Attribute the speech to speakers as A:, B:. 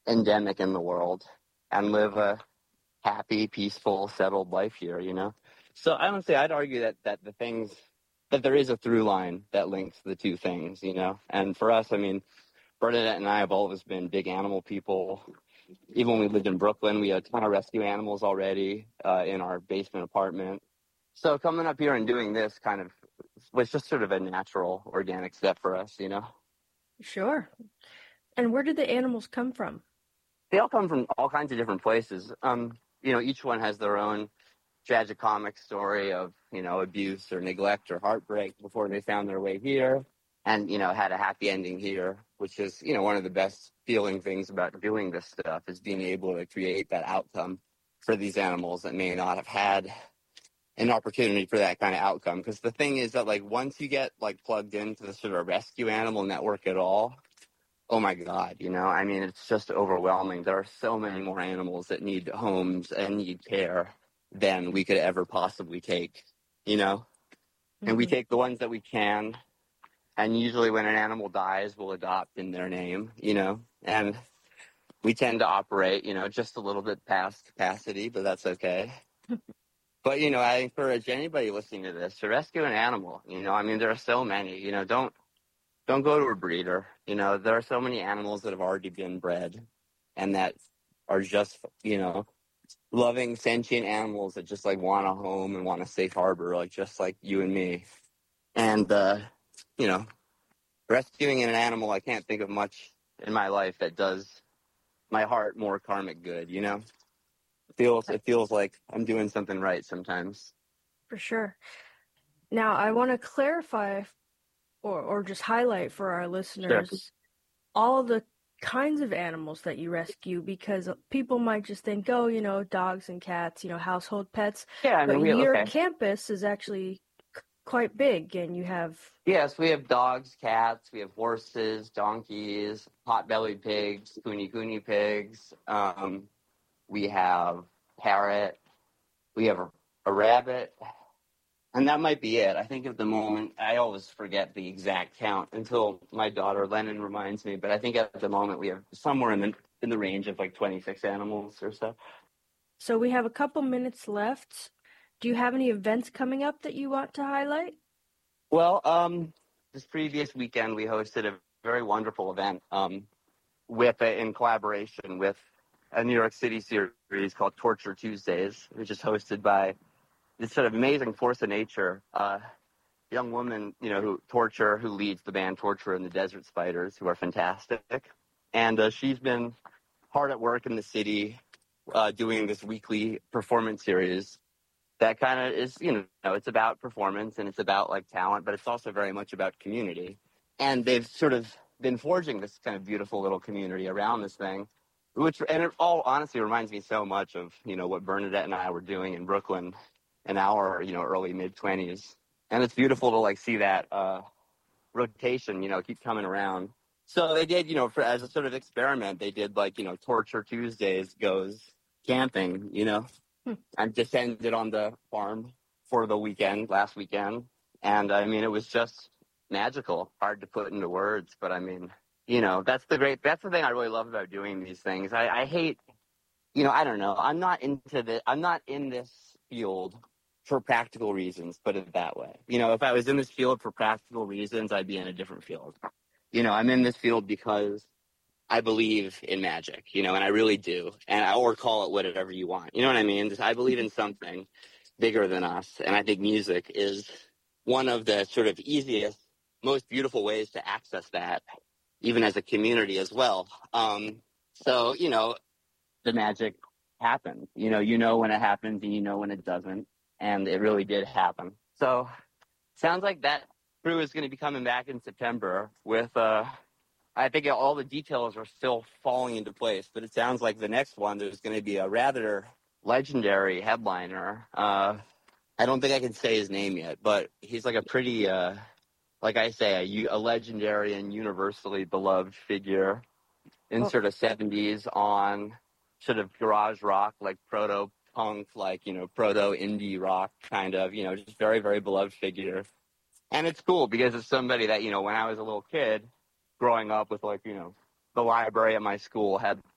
A: endemic in the world and live a happy, peaceful, settled life here, So I would say I'd argue that that there is a through line that links the two things, And for us, I mean, Bernadette and I have always been big animal people. Even when we lived in Brooklyn, we had a ton of rescue animals already in our basement apartment. So coming up here and doing this kind of was just sort of a natural, organic step for us,
B: Sure. And where did the animals come from?
A: They all come from all kinds of different places. Each one has their own tragicomic story of, abuse or neglect or heartbreak before they found their way here and, had a happy ending here, which is, one of the best feeling things about doing this stuff is being able to create that outcome for these animals that may not have had an opportunity for that kind of outcome. Because the thing is that, like, once you get, like, plugged into the sort of rescue animal network at all, oh my God, I mean, it's just overwhelming. There are so many more animals that need homes and need care than we could ever possibly take, And we take the ones that we can. And usually when an animal dies, we'll adopt in their name, And we tend to operate, just a little bit past capacity, but that's okay. But, I encourage anybody listening to this to rescue an animal, I mean, there are so many, don't go to a breeder. There are so many animals that have already been bred and that are just, loving sentient animals that just like want a home and want a safe harbor, like just like you and me. And, rescuing an animal, I can't think of much in my life that does my heart more karmic good, It feels like I'm doing something right sometimes.
B: For sure. Now, I want to clarify or just highlight for our listeners all of the kinds of animals that you rescue, because people might just think, oh, dogs and cats, household pets.
A: Yeah, I mean,
B: but your campus is actually quite big, and you have...
A: Yes, we have dogs, cats, we have horses, donkeys, pot-bellied pigs, kuni pigs. We have parrot. We have a rabbit. And that might be it. I think at the moment, I always forget the exact count until my daughter Lennon reminds me. But I think at the moment we have somewhere in the range of like 26 animals or so.
B: So we have a couple minutes left. Do you have any events coming up that you want to highlight?
A: Well, this previous weekend we hosted a very wonderful event in collaboration with a New York City series called Torture Tuesdays, which is hosted by this sort of amazing force of nature, young woman, who leads the band Torture and the Desert Spiders, who are fantastic. And she's been hard at work in the city doing this weekly performance series that kind of is, it's about performance and it's about like talent, but it's also very much about community. And they've sort of been forging this kind of beautiful little community around this thing, and it all honestly reminds me so much of, what Bernadette and I were doing in Brooklyn in our, early mid-20s. And it's beautiful to, like, see that rotation, keep coming around. So they did, as a sort of experiment, they did, like, Torture Tuesdays goes camping, and descended on the farm for the last weekend. And, I mean, it was just magical, hard to put into words. But, I mean, that's the thing I really love about doing these things. I hate, I don't know. I'm not in this field for practical reasons, put it that way. If I was in this field for practical reasons, I'd be in a different field. I'm in this field because I believe in magic, and I really do. Or call it whatever you want. You know what I mean? I believe in something bigger than us. And I think music is one of the sort of easiest, most beautiful ways to access that, even as a community as well. So, the magic happens. You know when it happens and you know when it doesn't. And it really did happen. So sounds like that crew is going to be coming back in September with, I think all the details are still falling into place, but it sounds like the next one, there's going to be a rather legendary headliner. I don't think I can say his name yet, but he's like a pretty, like I say, a legendary and universally beloved figure in sort of 70s on sort of garage rock, like proto-punk, like, proto-indie rock kind of, just very, very beloved figure. And it's cool because it's somebody that, when I was a little kid growing up with, like, the library at my school had